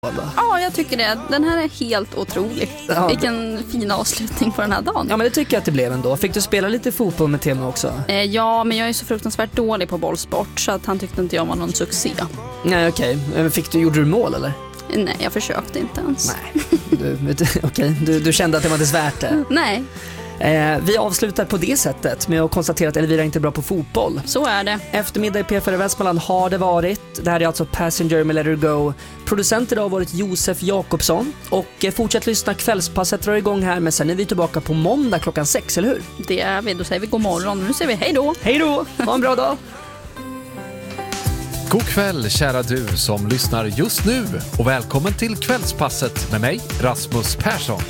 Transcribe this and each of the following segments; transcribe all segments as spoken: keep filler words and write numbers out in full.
Ja, jag tycker det. Den här är helt otrolig. Ja. Vilken fin avslutning på den här dagen. Ja, men det tycker jag att det blev ändå. Fick du spela lite fotboll med Temo också? Eh, ja, men jag är så fruktansvärt dålig på bollsport så att han tyckte inte jag var någon succé. Nej, okej. Okay. Fick du, gjorde du mål eller? Nej, jag försökte inte ens. Nej, du, okay. du, du kände att det var inte värt det? Nej. Eh, vi avslutar på det sättet med att konstatera att Elvira inte är bra på fotboll. Så är det. Eftermiddag i P fyra Västmanland har det varit. Det här är alltså Passenger med Let Her Go. Producent idag har varit Josef Jakobsson. Och eh, fortsätt lyssna, kvällspasset drar igång här. Men sen är vi tillbaka på måndag klockan sex, eller hur? Det är vi, då säger vi god morgon. Nu säger vi hej då. Hej då, ha en bra dag. God kväll kära du som lyssnar just nu. Och välkommen till kvällspasset med mig, Rasmus Persson.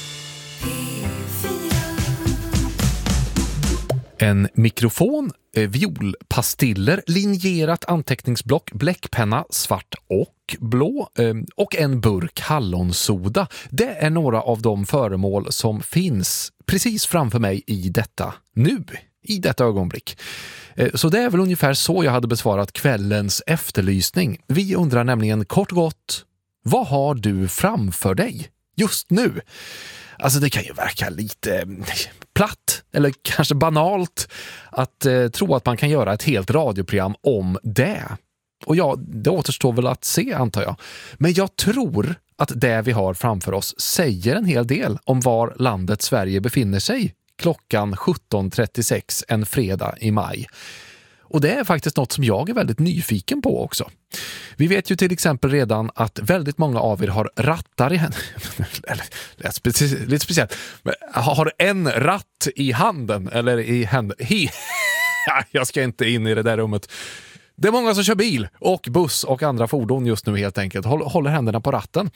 En mikrofon, violpastiller, linjerat anteckningsblock, bläckpenna, svart och blå och en burk hallonsoda. Det är några av de föremål som finns precis framför mig i detta nu, i detta ögonblick. Så det är väl ungefär så jag hade besvarat kvällens efterlysning. Vi undrar nämligen kort och gott, vad har du framför dig just nu? Alltså det kan ju verka lite platt eller kanske banalt att eh, tro att man kan göra ett helt radioprogram om det. Och ja, det återstår väl att se antar jag. Men jag tror att det vi har framför oss säger en hel del om var landet Sverige befinner sig klockan sjutton trettiosex en fredag i maj. Och det är faktiskt något som jag är väldigt nyfiken på också. Vi vet ju till exempel redan att väldigt många av er har rattar i handen. Eller, lite speciellt. Har en ratt i handen eller i händen. Hi. Jag ska inte in i det där rummet. Det är många som kör bil och buss och andra fordon just nu helt enkelt. Håller händerna på ratten.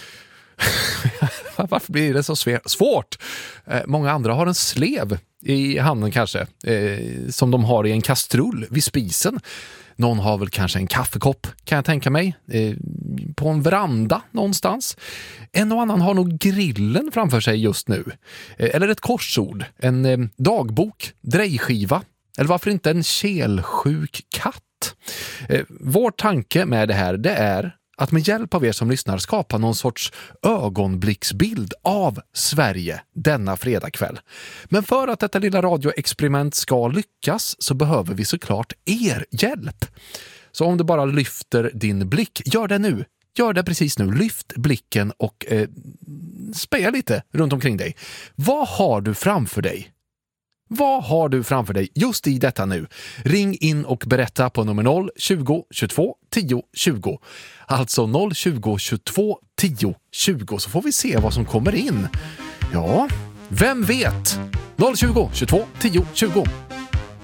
Varför blir det så svårt? Eh, många andra har en slev i handen kanske, eh, som de har i en kastrull vid spisen. Någon har väl kanske en kaffekopp, kan jag tänka mig, eh, på en veranda någonstans. En och annan har nog grillen framför sig just nu. Eh, eller ett korsord, en eh, dagbok, drejskiva, eller varför inte en kelsjuk katt. Eh, vår tanke med det här, det är att med hjälp av er som lyssnar skapa någon sorts ögonblicksbild av Sverige denna fredagkväll. Men för att detta lilla radioexperiment ska lyckas så behöver vi såklart er hjälp. Så om du bara lyfter din blick, gör det nu. Gör det precis nu. Lyft blicken och eh, speja lite runt omkring dig. Vad har du framför dig? Vad har du framför dig just i detta nu? Ring in och berätta på nummer noll tjugo tjugotvå tio tjugo. Alltså noll tjugo tjugotvå tio tjugo, så får vi se vad som kommer in. Ja, vem vet? noll tjugo tjugotvå tio tjugo.